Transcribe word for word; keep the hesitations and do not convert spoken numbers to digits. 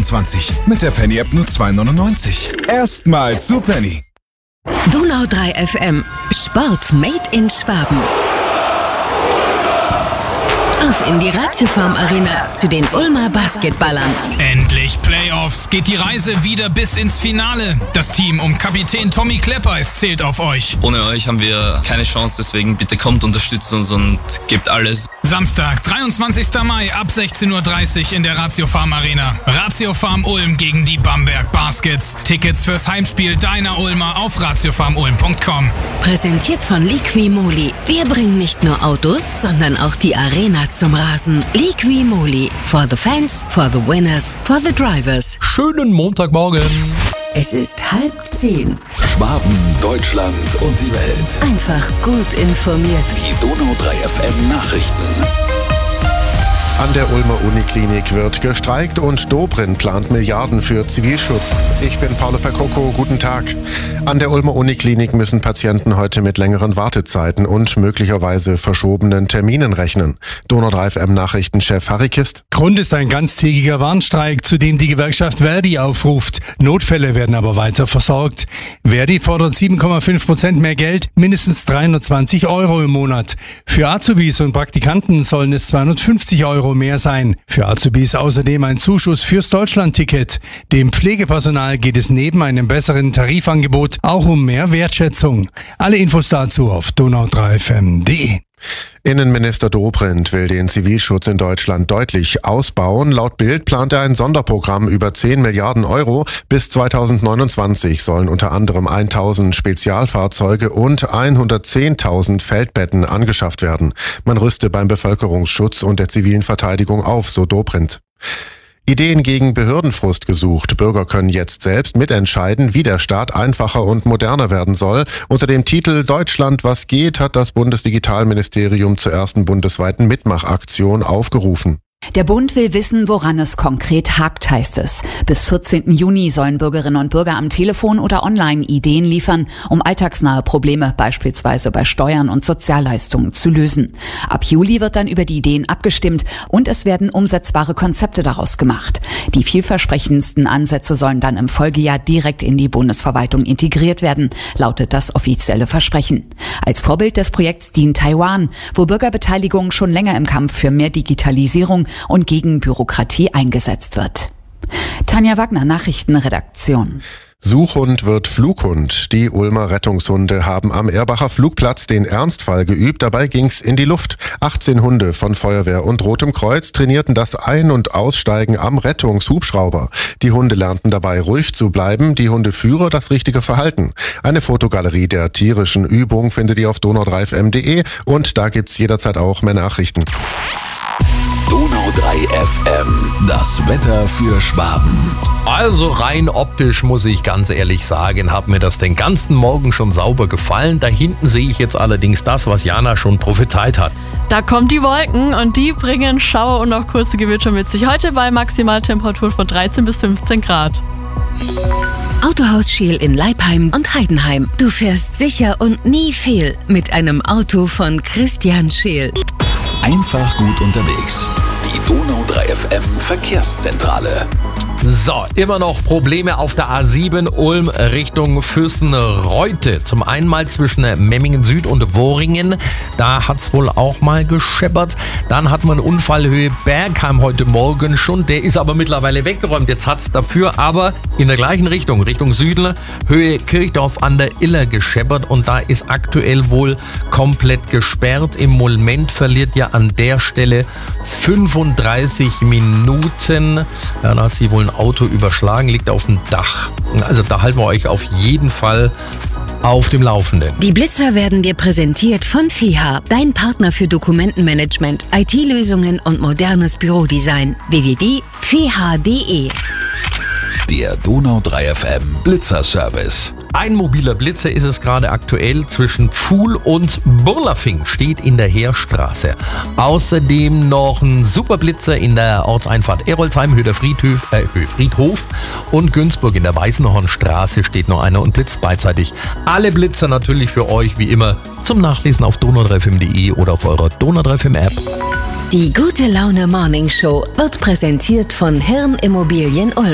achtundzwanzig. Mit der Penny-App nur zwei neunundneunzig. Erstmals zu Penny. Donau drei F M. Sport made in Schwaben. Auf in die Ratiofarm Arena zu den Ulmer Basketballern. Endlich Playoffs, geht die Reise wieder bis ins Finale. Das Team um Kapitän Tommy Kleppeis zählt auf euch. Ohne euch haben wir keine Chance, deswegen bitte kommt, unterstützt uns und gebt alles. Samstag, dreiundzwanzigster Mai ab sechzehn Uhr dreißig in der Ratiofarm Arena. Ratiofarm Ulm gegen die Bamberg Baskets. Tickets fürs Heimspiel deiner Ulmer auf ratiofarm ulm punkt com. Präsentiert von Liquimoli. Wir bringen nicht nur Autos, sondern auch die Arena zum Rasen. Liquimoli. For the fans, for the winners, for the drivers. Schönen Montagmorgen. Es ist halb zehn. Schwaben, Deutschland und die Welt. Einfach gut informiert. Die Donau drei F M Nachrichten. An der Ulmer Uniklinik wird gestreikt und Dobrindt plant Milliarden für Zivilschutz. Ich bin Paolo Percoco, guten Tag. An der Ulmer Uniklinik müssen Patienten heute mit längeren Wartezeiten und möglicherweise verschobenen Terminen rechnen. Donau drei F M Nachrichtenchef Harry Kist. Grund ist ein ganztägiger Warnstreik, zu dem die Gewerkschaft Verdi aufruft. Notfälle werden aber weiter versorgt. Verdi fordert sieben Komma fünf Prozent mehr Geld, mindestens dreihundertzwanzig Euro im Monat. Für Azubis und Praktikanten sollen es zweihundertfünfzig Euro mehr sein. Für Azubis außerdem ein Zuschuss fürs Deutschlandticket. Dem Pflegepersonal geht es neben einem besseren Tarifangebot auch um mehr Wertschätzung. Alle Infos dazu auf donau drei f m punkt d e. Innenminister Dobrindt will den Zivilschutz in Deutschland deutlich ausbauen. Laut Bild plant er ein Sonderprogramm über zehn Milliarden Euro. Bis zweitausendneunundzwanzig sollen unter anderem tausend Spezialfahrzeuge und hundertzehntausend Feldbetten angeschafft werden. Man rüste beim Bevölkerungsschutz und der zivilen Verteidigung auf, so Dobrindt. Ideen gegen Behördenfrust gesucht. Bürger können jetzt selbst mitentscheiden, wie der Staat einfacher und moderner werden soll. Unter dem Titel Deutschland, was geht, hat das Bundesdigitalministerium zur ersten bundesweiten Mitmachaktion aufgerufen. Der Bund will wissen, woran es konkret hakt, heißt es. Bis vierzehnten Juni sollen Bürgerinnen und Bürger am Telefon oder online Ideen liefern, um alltagsnahe Probleme, beispielsweise bei Steuern und Sozialleistungen, zu lösen. Ab Juli wird dann über die Ideen abgestimmt und es werden umsetzbare Konzepte daraus gemacht. Die vielversprechendsten Ansätze sollen dann im Folgejahr direkt in die Bundesverwaltung integriert werden, lautet das offizielle Versprechen. Als Vorbild des Projekts dient Taiwan, wo Bürgerbeteiligung schon länger im Kampf für mehr Digitalisierung und gegen Bürokratie eingesetzt wird. Tanja Wagner, Nachrichtenredaktion. Suchhund wird Flughund. Die Ulmer Rettungshunde haben am Erbacher Flugplatz den Ernstfall geübt. Dabei ging's in die Luft. achtzehn Hunde von Feuerwehr und Rotem Kreuz trainierten das Ein- und Aussteigen am Rettungshubschrauber. Die Hunde lernten dabei ruhig zu bleiben, die Hundeführer das richtige Verhalten. Eine Fotogalerie der tierischen Übung findet ihr auf donau drei f m punkt d e und da gibt's jederzeit auch mehr Nachrichten. Donau drei F M. Das Wetter für Schwaben. Also rein optisch muss ich ganz ehrlich sagen, hat mir das den ganzen Morgen schon sauber gefallen. Da hinten sehe ich jetzt allerdings das, was Jana schon prophezeit hat. Da kommen die Wolken und die bringen Schauer und auch kurze Gewitter mit sich. Heute bei Maximaltemperaturen von dreizehn bis fünfzehn Grad. Autohaus Scheel in Leipheim und Heidenheim. Du fährst sicher und nie fehl mit einem Auto von Christian Scheel. Einfach gut unterwegs. Die Donau drei F M Verkehrszentrale. So, immer noch Probleme auf der A sieben Ulm Richtung Fürstenreute. Zum einen mal zwischen Memmingen Süd und Worringen. Da hat's wohl auch mal gescheppert. Dann hat man Unfallhöhe Bergheim heute Morgen schon. Der ist aber mittlerweile weggeräumt. Jetzt hat's dafür aber in der gleichen Richtung, Richtung Süden, Höhe Kirchdorf an der Iller gescheppert. Und da ist aktuell wohl komplett gesperrt. Im Moment verliert ja an der Stelle fünfunddreißig Minuten. Ja, da hat sie wohl ein Auto überschlagen, liegt auf dem Dach. Also da halten wir euch auf jeden Fall auf dem Laufenden. Die Blitzer werden dir präsentiert von F E H, dein Partner für Dokumentenmanagement, I T-Lösungen und modernes Bürodesign. w w w punkt f e h punkt d e. Der Donau drei F M Blitzerservice. Ein mobiler Blitzer ist es gerade aktuell zwischen Pfuhl und Burlafing, steht in der Heerstraße. Außerdem noch ein Superblitzer in der Ortseinfahrt Erolsheim, Höher Friedhof, äh, Friedhof und Günzburg in der Weißenhornstraße steht noch einer und blitzt beidseitig. Alle Blitzer natürlich für euch wie immer zum Nachlesen auf donau drei f m punkt d e oder auf eurer Donau drei F M App. Die gute Laune Morning Show wird präsentiert von Hirn Immobilien Ulm.